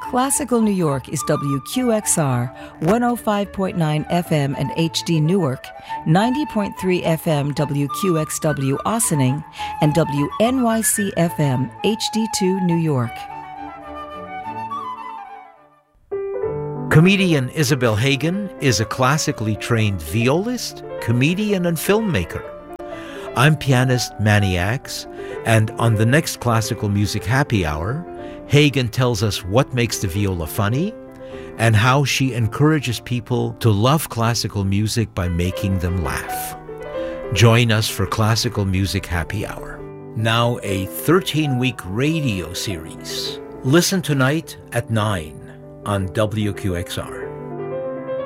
Classical New York is WQXR 105.9 FM and HD Newark, 90.3 FM WQXW Ossining, and WNYC FM HD2 New York. Comedian Isabel Hagen is a classically trained violist, comedian, and filmmaker. I'm pianist Manny Axe, and on the next Classical Music Happy Hour, Hagen tells us what makes the viola funny and how she encourages people to love classical music by making them laugh. Join us for Classical Music Happy Hour. Now a 13-week radio series. Listen tonight at 9 on WQXR.